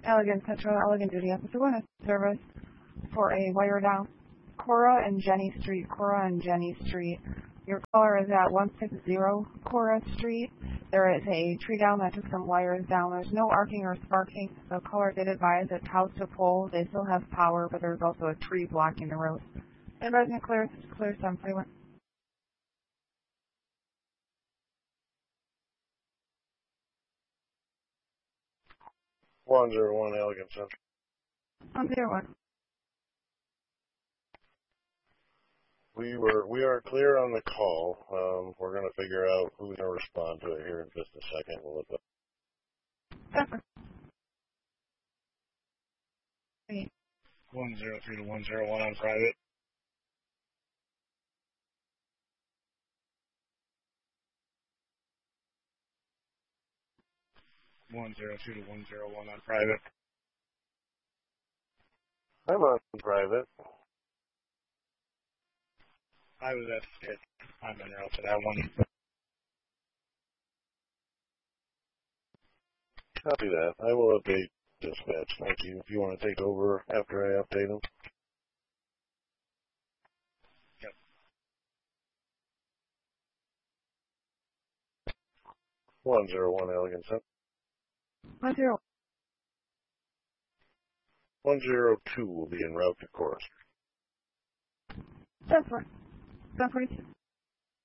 Elegant Central, Elegant Duty Officer 1 is service for a wire down. Cora and Jenny Street, Cora and Jenny Street. Your caller is at 160 Cora Street. There is a tree down that took some wires down. There's no arcing or sparking. The caller did advise it's house to pole. They still have power, but there's also a tree blocking the road. And resident clear 731. 101 Elegant Central. 101. We are clear on the call. We're going to figure out who's going to respond to it here in just a second. We'll let That's 103 to 101 on private. One zero two to 101 on private. I'm on private. I was at skit. I'm en route to that one. Copy that. I will update dispatch. Thank you. If you want to take over after I update them. Yep. 101 Elegant Central. 101. 102 will be en route to Cora Street. That's right. 742.